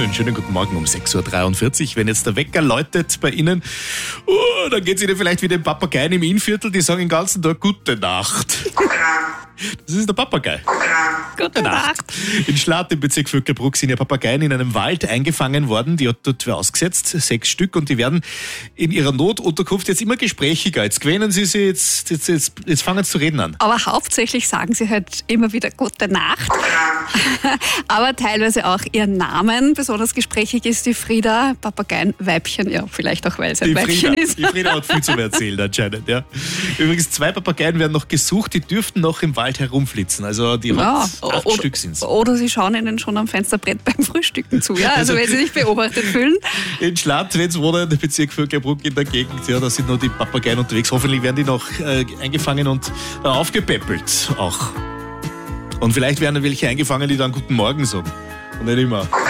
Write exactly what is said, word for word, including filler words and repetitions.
Einen schönen guten Morgen um sechs Uhr dreiundvierzig. Wenn jetzt der Wecker läutet bei Ihnen, oh, dann geht es Ihnen vielleicht wie den Papageien im Innviertel, die sagen den ganzen Tag Gute Nacht. Das ist der Papagei. Gute Nacht. In Schlatt im Bezirk Vöcklabruck sind ja Papageien in einem Wald eingefangen worden. Die hat dort wer ausgesetzt, sechs Stück, und die werden in ihrer Notunterkunft jetzt immer gesprächiger. Jetzt gewöhnen sie sich, jetzt, jetzt, jetzt, jetzt fangen sie zu reden an. Aber hauptsächlich sagen sie halt immer wieder Gute Nacht. Aber teilweise auch ihren Namen. Besonders gesprächig ist die Frieda, Papageienweibchen, ja, vielleicht auch, weil es ein Die Weibchen Frieda, ist. die Frieda hat viel zu erzählen anscheinend, ja. Übrigens, zwei Papageien werden noch gesucht, die dürften noch im Wald herumflitzen. Also die Ja, hat acht oder, Stück sind's. oder sie schauen ihnen schon am Fensterbrett beim Frühstücken zu. Ja? Also, Also- wenn sie sich beobachtet fühlen. In Schlatt, wenn sie wohnen, der Bezirk Vöcklabruck in der Gegend, ja, da sind noch die Papageien unterwegs. Hoffentlich werden die noch äh, eingefangen und äh, aufgepäppelt auch. Und vielleicht werden welche eingefangen, die dann Guten Morgen sagen. Und nicht immer